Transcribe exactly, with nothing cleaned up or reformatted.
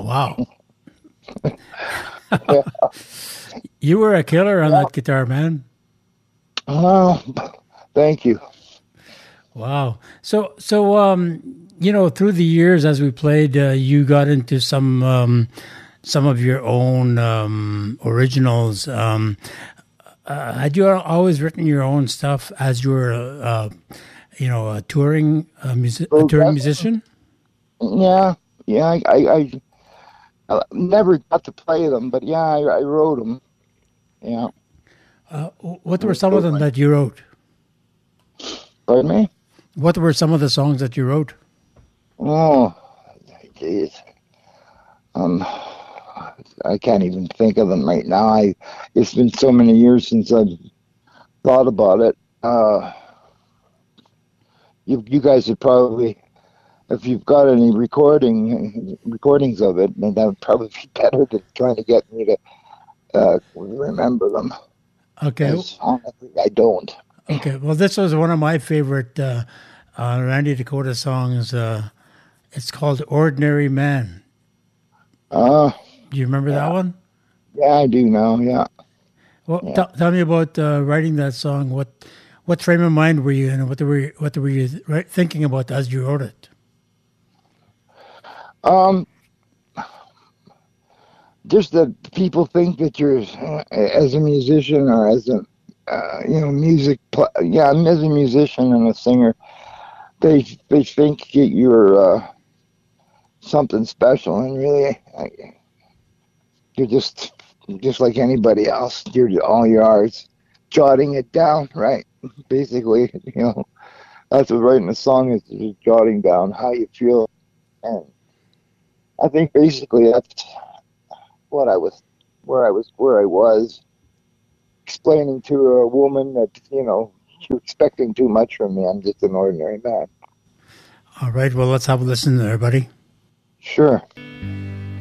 Wow. Yeah. You were a killer on Yeah. that guitar, man. Oh, thank you. Wow. So, so um, you know, through the years as we played, uh, you got into some um, some of your own um, originals. Um, uh, had you always written your own stuff as you were, uh, you know, a touring uh, music, a touring Progressive. musician? Yeah. Yeah. I, I, I I never got to play them, but yeah, I, I wrote them. Yeah. Uh, what were I some of wrote them my, that you wrote? pardon me? What were some of the songs that you wrote? Oh, geez. Um, I can't even think of them right now. I, it's been so many years since I've thought about it. Uh, you, you guys would probably, if you've got any recording recordings of it, then that would probably be better than trying to get me to uh, remember them. Okay, Because honestly, I don't. okay. Well, this was one of my favorite uh, uh, Randy Dakota songs. Uh, it's called "Ordinary Man." Uh, Do you remember that yeah, one? yeah, I do now. Yeah, Well, yeah. t- tell me about uh, writing that song. What what frame of mind were you in, and what were you, what were you th- thinking about as you wrote it? Um, just that people think that you're uh, as a musician or as a uh, you know music. Pl- yeah, as a musician and a singer, they they think that you're uh, something special, and really, I, you're just just like anybody else. You're all you are is jotting it down, right? Basically, you know, that's what writing a song is, is jotting down how you feel, and I think basically that's what I was, where I was, where I was explaining to a woman that you know you're expecting too much from me. I'm just an ordinary man. All right. Well, let's have a listen there, buddy. Sure.